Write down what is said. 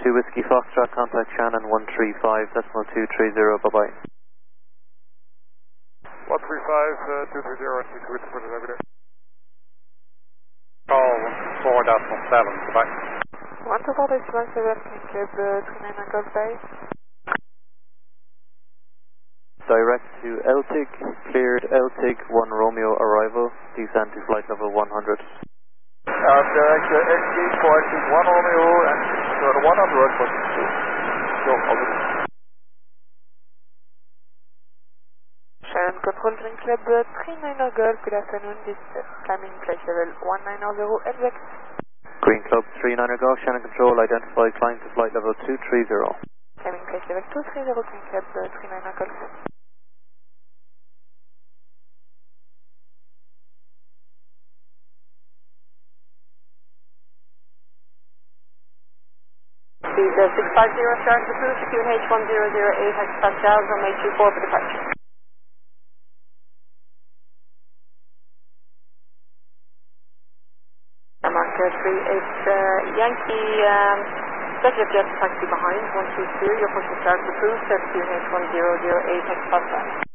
2 Whiskey Foxtrot, contact Shannon 135.230, bye-bye. 135.230, and good for the regular. Call 4.7, bye. 124.7, King Club 39 Golf Bay. Direct to LTIG, cleared LTIG 1 Romeo arrival, descend to flight level 100. Direct LG for LG 1 Romeo and 100 for 2. So, all good. Shannon Control Green Club 39 Golf, good afternoon, this is climbing flight level 190 LX. Green Club 39 Golf, Shannon Control, identify climb to flight level 230. Climbing flight level 230, Green Club 39 Golf. Speed 650, start to cruise, QNH1008 has Pascal, runway 24 for departure. Mark 38 Yankee, executive jet taxi behind, 122, you're pushing start to cruise, QNH1008 has Pascal.